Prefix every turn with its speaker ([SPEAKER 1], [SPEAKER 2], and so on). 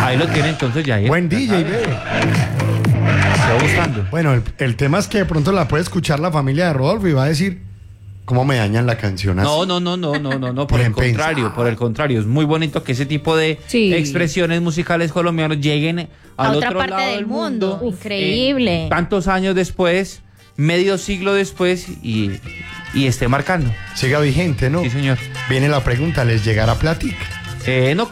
[SPEAKER 1] Ahí lo tiene entonces ya.
[SPEAKER 2] Buen DJ, ve.
[SPEAKER 1] Se va gustando.
[SPEAKER 2] Bueno, el tema es que de pronto la puede escuchar la familia de Rodolfo y va a decir, ¿cómo me dañan la canción así?
[SPEAKER 1] No, por el
[SPEAKER 2] Bien
[SPEAKER 1] contrario, es muy bonito que ese tipo de expresiones musicales colombianas lleguen
[SPEAKER 3] a
[SPEAKER 1] al
[SPEAKER 3] otra
[SPEAKER 1] otro
[SPEAKER 3] parte
[SPEAKER 1] lado
[SPEAKER 3] del mundo. Increíble.
[SPEAKER 1] Tantos años después, medio siglo después y esté marcando.
[SPEAKER 2] Siga vigente, ¿no?
[SPEAKER 1] Sí, señor.
[SPEAKER 2] Viene la pregunta, ¿les llegará plática?
[SPEAKER 1] No